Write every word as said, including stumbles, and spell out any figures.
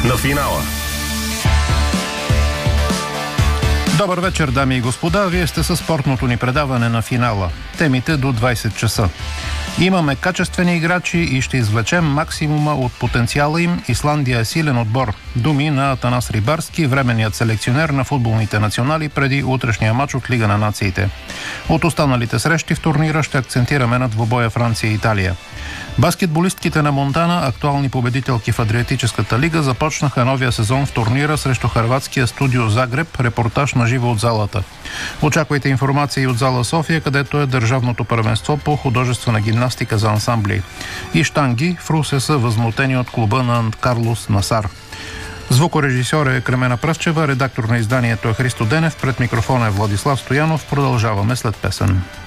на финала. Добър вечер, дами и господа. Вие сте със спортното ни предаване на финала. Темите до двайсет часа. Имаме качествени играчи и ще извлечем максимума от потенциала им. Исландия е силен отбор. Думи на Атанас Рибарски, временният селекционер на футболните национали преди утрешния матч от Лига на нациите. От останалите срещи в турнира ще акцентираме на двубоя Франция и Италия. Баскетболистките на Монтана, актуални победителки в Адриатическата лига, започнаха новия сезон в турнира срещу хърватския Студио Загреб. Репортаж на живо от залата. Очаквайте информация и от зала София, където е държавното първенство по художествена гимнастика за ансамбли. И щанги в Русе са възмутени от клуба на Карлос Насар. Звукорежисьор е Кремена Пръвчева, редактор на изданието е Христо Денев, пред микрофона е Владислав Стоянов. Продължаваме след песен.